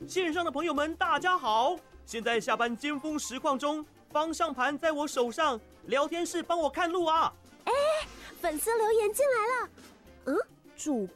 线上的朋友们，大家好！现在下班尖峰实况中，方向盘在我手上，聊天室帮我看路啊！ 粉丝留言进来了，主